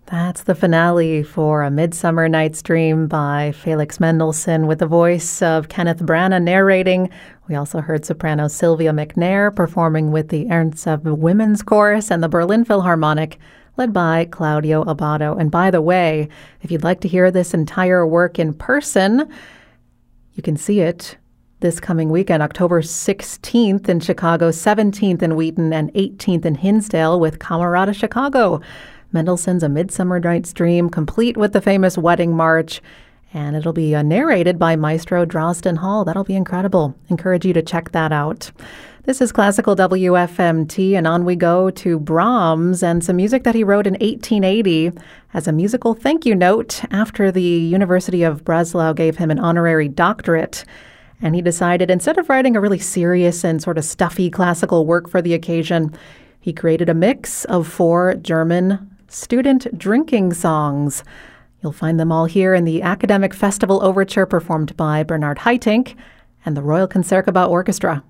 That's the finale for A Midsummer Night's Dream by Felix Mendelssohn with the voice of Kenneth Branagh narrating. We also heard soprano Sylvia McNair performing with the Ernst Women's Chorus and the Berlin Philharmonic, led by Claudio Abbado. And by the way, if you'd like to hear this entire work in person, you can see it this coming weekend, October 16th in Chicago, 17th in Wheaton, and 18th in Hinsdale with Camerata Chicago. Mendelssohn's A Midsummer Night's Dream, complete with the famous wedding march, and it'll be narrated by Maestro Drosten Hall. That'll be incredible. Encourage you to check that out. This is Classical WFMT, and on we go to Brahms and some music that he wrote in 1880 as a musical thank you note after the University of Breslau gave him an honorary doctorate. And he decided, instead of writing a really serious and sort of stuffy classical work for the occasion, he created a mix of 4 German student drinking songs. You'll find them all here in the Academic Festival Overture performed by Bernard Haitink and the Royal Concertgebouw Orchestra.